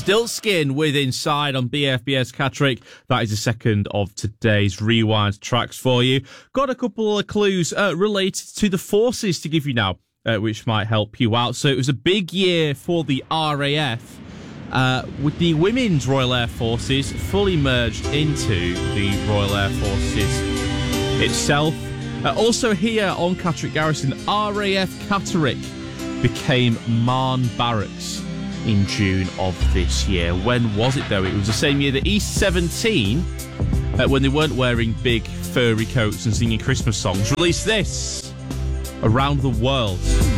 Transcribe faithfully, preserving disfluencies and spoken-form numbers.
Stiltskin with Inside on B F B S Catterick. That is the second of today's Rewind tracks for you. Got a couple of clues uh, related to the forces to give you now, uh, which might help you out. So it was a big year for the R A F, uh, with the Women's Royal Air Forces fully merged into the Royal Air Forces itself. Uh, also here on Catterick Garrison, R A F Catterick became Marne Barracks in June of this year. When was it though? It was the same year that East seventeen, uh, when they weren't wearing big furry coats and singing Christmas songs, released this, Around the World.